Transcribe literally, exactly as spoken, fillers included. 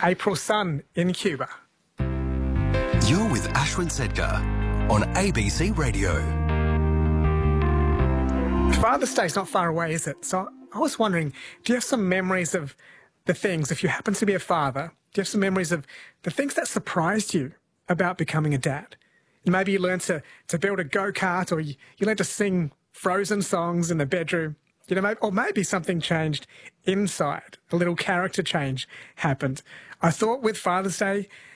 April sun in Cuba. You're with Ashwin Sedkar on A B C Radio. Father's Day's not far away, is it? So I was wondering, do you have some memories of the things, if you happen to be a father, do you have some memories of the things that surprised you about becoming a dad? Maybe you learned to, to build a go-kart, or you, you learned to sing Frozen songs in the bedroom. You know, maybe, or maybe something changed inside. A little character change happened. I thought with Father's Day,